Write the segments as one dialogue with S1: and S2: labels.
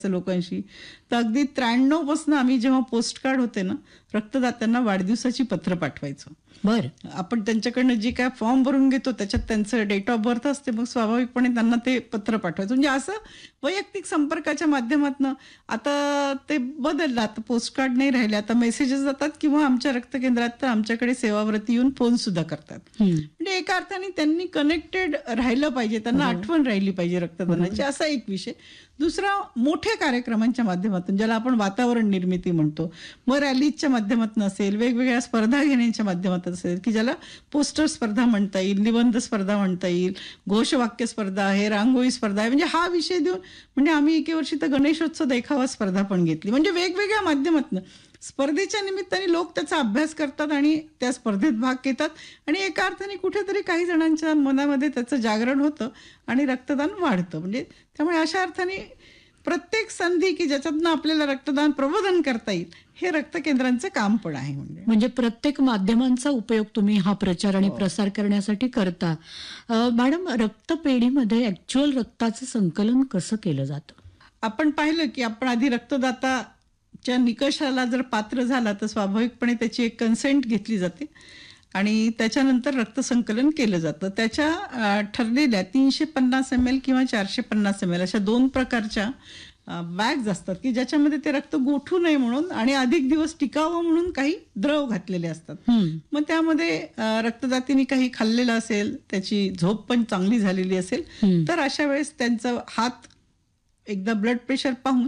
S1: लोकांशी. तर अगदी 93 पासून आम्ही जेव्हा पोस्ट कार्ड होते ना, रक्तदात्यांना वाढदिवसाची पत्र पाठवायचो.
S2: बर
S1: आपण त्यांच्याकडनं जे काय फॉर्म भरून घेतो त्याच्यात त्यांचं डेट ऑफ बर्थ असते, मग स्वाभाविकपणे त्यांना ते पत्र पाठवायचं. म्हणजे असं वैयक्तिक संपर्काच्या माध्यमातनं आता ते बदललं. आता पोस्ट कार्ड नाही राहिले, आता मेसेजेस जातात किंवा आमच्या रक्त केंद्रात तर आमच्याकडे सेवाव्रती येऊन फोन सुद्धा करतात. म्हणजे एका अर्थाने त्यांनी कनेक्टेड राहिलं पाहिजे, त्यांना आठवण राहिली पाहिजे रक्तदानाची, असा एक विषय. दुसरा, मोठ्या कार्यक्रमांच्या माध्यमातून, ज्याला आपण वातावरण निर्मिती म्हणतो, मग रॅलीच्या माध्यमातून असेल, वेगवेगळ्या स्पर्धा घेण्याच्या माध्यमातून असेल, की ज्याला पोस्टर स्पर्धा म्हणता येईल, निबंध स्पर्धा म्हणता येईल, घोषवाक्य स्पर्धा आहे, रांगोळी स्पर्धा आहे, म्हणजे हा विषय देऊन, म्हणजे आम्ही एके वर्षी तर गणेशोत्सव देखावा स्पर्धा पण घेतली. म्हणजे वेगवेगळ्या माध्यमातून स्पर्धेच्या निमित्ताने लोक त्याचा अभ्यास करतात आणि त्या स्पर्धेत भाग घेतात आणि एका अर्थाने कुठेतरी काही जणांच्या मनामध्ये त्याचं जागरण होतं आणि रक्तदान वाढतं. म्हणजे त्यामुळे अशा अर्थाने प्रत्येक संधी की ज्याच्यातनं आपल्याला रक्तदान प्रबोधन करता येईल, हे रक्त केंद्रांचं काम पण आहे.
S2: म्हणजे प्रत्येक माध्यमांचा उपयोग तुम्ही हा प्रचार आणि प्रसार करण्यासाठी करता. मॅडम, रक्तपेढीमध्ये ऍक्च्युअल रक्ताचं संकलन कसं केलं जातं?
S1: आपण पाहिलं की आपण आधी रक्तदाताच्या निकषाला जर पात्र झाला तर स्वाभाविकपणे त्याची एक कन्सेंट घेतली जाते आणि त्याच्यानंतर रक्तसंकलन केलं जातं. त्याच्या ठरलेल्या 350 ml किंवा 450 ml अशा 2 प्रकारच्या बॅग्स असतात की ज्याच्यामध्ये ते रक्त गोठू नये म्हणून आणि अधिक दिवस टिकावं म्हणून काही द्रव घातलेले असतात. मग त्यामध्ये रक्तदात्यांनी काही खाल्लेलं असेल, त्याची झोप पण चांगली झालेली असेल, तर अशा वेळेस त्यांचा हात एकदा ब्लड प्रेशर पाहून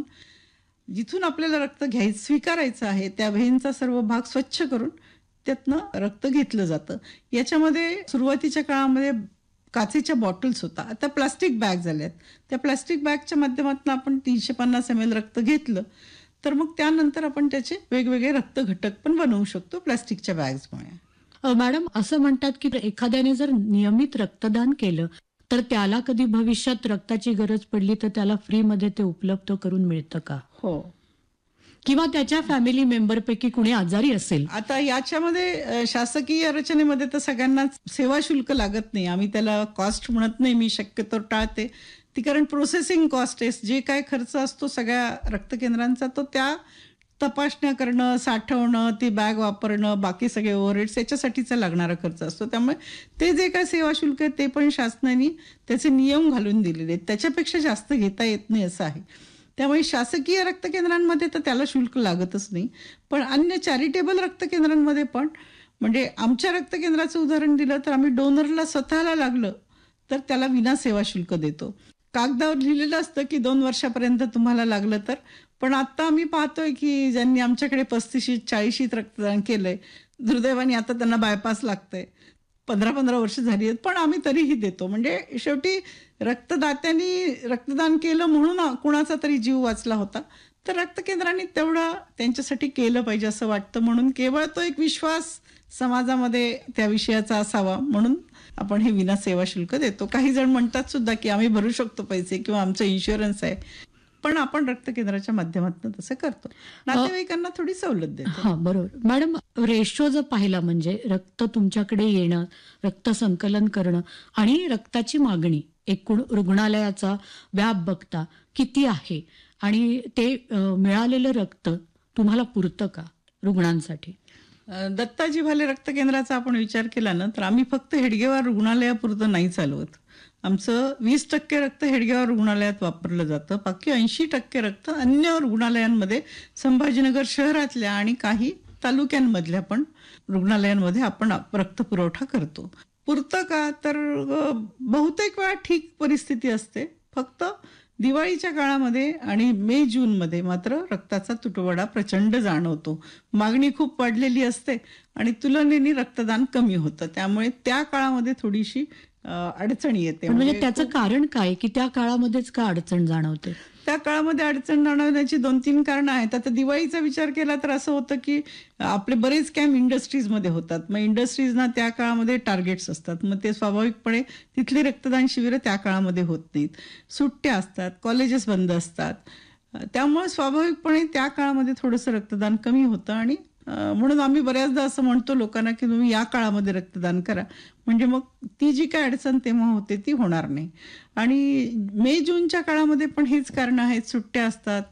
S1: जिथून आपल्याला रक्त स्वीकारायचं आहे त्या व्हेनचा सर्व भाग स्वच्छ करून त्यातनं रक्त घेतलं जातं. याच्यामध्ये सुरुवातीच्या काळामध्ये काचेच्या बॉटल्स होता, आता प्लास्टिक बॅग झाल्यात. त्या प्लास्टिक बॅगच्या माध्यमातून आपण 350 ml रक्त घेतलं तर मग त्यानंतर आपण त्याचे वेगवेगळे रक्त घटक पण बनवू शकतो प्लास्टिकच्या बॅग्समुळे.
S2: मॅडम, असं म्हणतात की एखाद्याने जर नियमित रक्तदान केलं तर त्याला कधी भविष्यात रक्ताची गरज पडली तर त्याला फ्रीमध्ये ते उपलब्ध करून मिळतं का?
S1: हो.
S2: किंवा त्याच्या फॅमिली मेंबरपैकी कुणी आजारी असेल?
S1: आता याच्यामध्ये शासकीय रचनेमध्ये तर सगळ्यांना सेवा शुल्क लागत नाही. आम्ही त्याला कॉस्ट म्हणत नाही, मी शक्यतो टाळते ती, कारण प्रोसेसिंग कॉस्ट आहे. जे काय खर्च असतो सगळ्या रक्त केंद्रांचा तो त्या तपासण्या करणं, साठवणं, ती बॅग वापरणं, बाकी सगळे ओव्हरहेड्स याच्यासाठीचा लागणारा खर्च असतो. त्यामुळे ते जे काय सेवा शुल्क आहे ते पण शासनाने त्याचे नियम घालून दिलेले आहेत, त्याच्यापेक्षा जास्त घेता येत नाही असं आहे. त्यामुळे शासकीय रक्त केंद्रांमध्ये तर त्याला शुल्क लागतच नाही. पण अन्य चॅरिटेबल रक्त केंद्रांमध्ये पण, म्हणजे आमच्या रक्त केंद्राचं उदाहरण दिलं तर आम्ही डोनरला स्वतःला लागलं तर त्याला विना सेवा शुल्क देतो. कागदावर लिहिलेलं असतं की 2 वर्षापर्यंत तुम्हाला लागलं तर, पण आता आम्ही पाहतोय की ज्यांनी आमच्याकडे 35-40 रक्तदान केलंय, दुर्दैवाने आता त्यांना बायपास लागतंय, 15-15 वर्ष झाली आहेत, पण आम्ही तरीही देतो. म्हणजे शेवटी रक्तदात्यांनी रक्तदान केलं म्हणून कुणाचा तरी जीव वाचला होता, तर रक्त केंद्रांनी तेवढं त्यांच्यासाठी केलं पाहिजे असं वाटतं. म्हणून केवळ तो एक विश्वास समाजामध्ये त्या विषयाचा असावा म्हणून आपण हे विना सेवा शुल्क देतो. काही जण म्हणतात सुद्धा की आम्ही भरू शकतो पैसे किंवा आमचं इन्शुरन्स आहे, पण आपण रक्त केंद्राच्या माध्यमातून तसं करतो. नातेवाईकांना थोडी सवलत देतो.
S2: हा, बरोबर. मॅडम, रेशो जर पाहिला म्हणजे रक्त तुमच्याकडे येणं, रक्त संकलन करणं आणि रक्ताची मागणी, एकूण रुग्णालयाचा व्याप बघता किती आहे आणि ते मिळालेलं रक्त तुम्हाला पुरतं का रुग्णांसाठी?
S1: दत्ताजी भाले रक्त केंद्राचा आपण विचार केला ना, तर आम्ही फक्त हेडगेवार रुग्णालयापुरतं नाही चालवत. आमचं 20% रक्त हेडगेवार रुग्णालयात वापरलं जातं, बाकी 80% रक्त अन्य रुग्णालयांमध्ये, संभाजीनगर शहरातल्या आणि काही तालुक्यांमधल्या पण रुग्णालयांमध्ये आपण रक्त पुरवठा करतो. पुरतं का? तर बहुतेक वेळा ठीक परिस्थिती असते. फक्त दिवाळीच्या काळामध्ये आणि मे-जूनमध्ये मात्र रक्ताचा तुटवडा प्रचंड जाणवतो. मागणी खूप वाढलेली असते आणि तुलनेने रक्तदान कमी होतं, त्यामुळे त्या काळामध्ये थोडीशी अडचणी येते.
S2: म्हणजे त्याचं कारण काय की त्या काळामध्येच का अडचण जाणवते?
S1: त्या काळामध्ये अडचण जाणवण्याची 2-3 कारणं आहेत. आता दिवाळीचा विचार केला तर असं होतं की आपले बरेच कॅम्प इंडस्ट्रीजमध्ये होतात, मग इंडस्ट्रीजना त्या काळामध्ये टार्गेट्स असतात, मग ते स्वाभाविकपणे तिथली रक्तदान शिबिरं त्या काळामध्ये होत नाहीत. सुट्ट्या असतात, कॉलेजेस बंद असतात, त्यामुळे स्वाभाविकपणे त्या काळामध्ये थोडंसं रक्तदान कमी होतं आणि म्हणून आम्ही बऱ्याचदा असं म्हणतो लोकांना की तुम्ही या काळामध्ये रक्तदान करा. म्हणजे मग ती जी काय अडचण तेव्हा होते ती होणार नाही. आणि मे जूनच्या काळामध्ये पण हेच कारण आहेत, सुट्ट्या असतात.